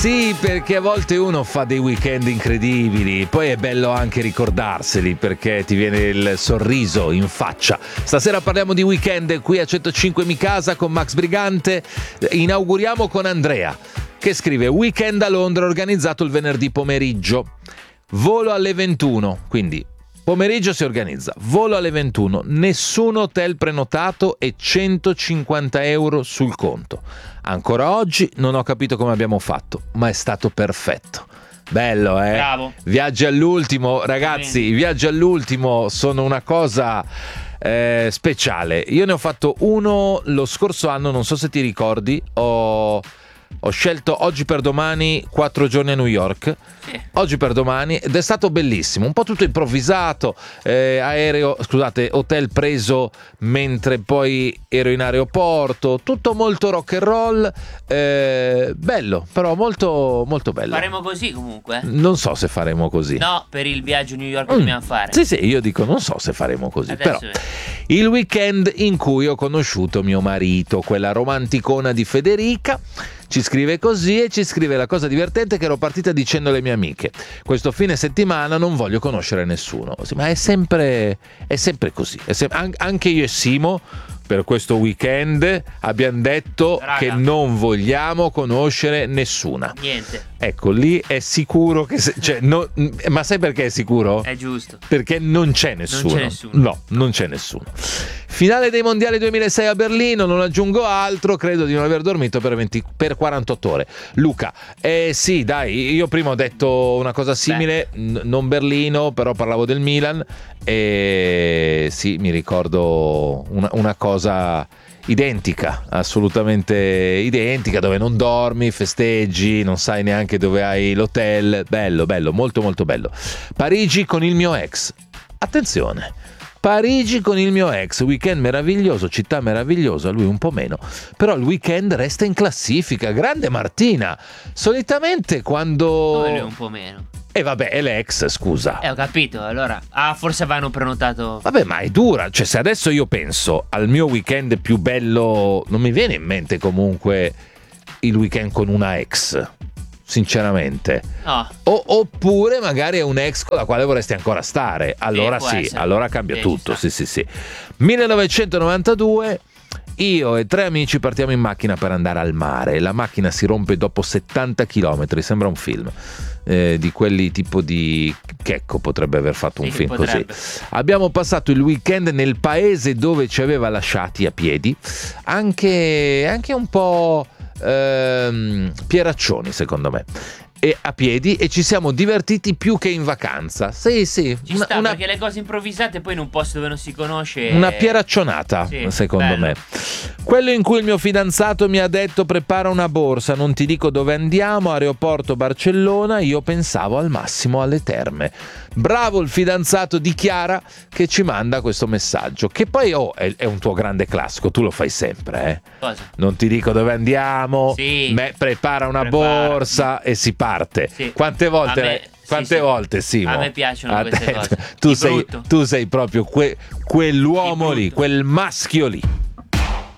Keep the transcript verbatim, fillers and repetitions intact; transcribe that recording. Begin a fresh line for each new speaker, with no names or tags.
Sì, perché a volte uno fa dei weekend incredibili, poi è bello anche ricordarseli perché ti viene il sorriso in faccia. Stasera parliamo di weekend qui a centocinque Mi Casa con Max Brigante. Inauguriamo con Andrea che scrive: weekend a Londra organizzato il venerdì pomeriggio, volo alle ventuno, quindi pomeriggio si organizza, volo alle ventuno, nessun hotel prenotato e centocinquanta euro sul conto. Ancora oggi non ho capito come abbiamo fatto, ma è stato perfetto. Bello, eh?
Bravo.
Viaggi all'ultimo, ragazzi, i viaggi all'ultimo sono una cosa eh, speciale. Io ne ho fatto uno lo scorso anno, non so se ti ricordi, ho... Ho scelto oggi per domani quattro giorni a New York, sì. Oggi per domani, ed è stato bellissimo, un po' tutto improvvisato, eh, aereo, scusate, hotel preso mentre poi ero in aeroporto, tutto molto rock and roll, eh, bello, però molto molto bello.
Faremo così comunque?
Non so se faremo così.
No, per il viaggio a New York che
mm.
dobbiamo fare.
Sì, sì, io dico non so se faremo così,
adesso
però
è.
Il weekend in cui ho conosciuto mio marito, quella romanticona di Federica. Ci scrive così e ci scrive la cosa divertente che ero partita dicendo alle mie amiche: questo fine settimana non voglio conoscere nessuno. Sì, ma è sempre è sempre così, è sem- an- anche io e Simo per questo weekend abbiamo detto
Raga.
che non vogliamo conoscere nessuna.
Niente.
Ecco, lì è sicuro che se, cioè, no, ma sai perché è sicuro?
È giusto.
Perché non c'è nessuno.
Non c'è nessuno.
No, non c'è nessuno. Finale dei mondiali duemilasei a Berlino, non aggiungo altro, credo di non aver dormito per, venti, per quarantotto ore. Luca, eh sì, dai, io prima ho detto una cosa simile, n- non Berlino, però parlavo del Milan, e sì, mi ricordo una, una cosa identica, assolutamente identica, dove non dormi, festeggi, non sai neanche dove hai l'hotel, bello, bello, molto molto bello. Parigi con il mio ex, attenzione, Parigi con il mio ex, weekend meraviglioso, città meravigliosa, lui un po' meno, però il weekend resta in classifica, grande Martina, solitamente quando...
Come lui un po' meno?
E eh vabbè, è l'ex, scusa.
Eh, ho capito, allora... Ah, forse avevano prenotato...
Vabbè, ma è dura, cioè se adesso io penso al mio weekend più bello, non mi viene in mente comunque il weekend con una ex, sinceramente.
No.
O, oppure magari è un ex con la quale vorresti ancora stare, allora
sì,
sì,
essere.
allora cambia
sì,
tutto, sì sì sì. millenovecentonovantadue, io e tre amici partiamo in macchina per andare al mare, la macchina si rompe dopo settanta chilometri, sembra un film. Eh, di quelli tipo di Checco potrebbe aver fatto
sì,
un film
potrebbe.
così. Abbiamo passato il weekend nel paese dove ci aveva lasciati a piedi, anche, anche un po' ehm, Pieraccioni secondo me, e a piedi, e ci siamo divertiti più che in vacanza. Sì sì,
Ci
una,
sta,
una,
perché le cose improvvisate poi in un posto dove non si conosce...
una pieraccionata,
sì,
secondo
bello.
me. Quello in cui il mio fidanzato mi ha detto: prepara una borsa, non ti dico dove andiamo, aeroporto Barcellona, io pensavo al massimo alle terme. Bravo il fidanzato di Chiara che ci manda questo messaggio, che poi oh, è, è un tuo grande classico, tu lo fai sempre, eh?
Cosa?
Non ti dico dove andiamo,
Sì.
me, prepara una
Prepara.
borsa e si parte.
Sì.
Quante volte...
A me-
Quante
sì, sì.
volte Simo?
A me piacciono
A
queste
te-
cose.
Tu
Di
sei,
brutto.
tu sei proprio que- quell'uomo
Di
lì,
brutto.
quel maschio lì.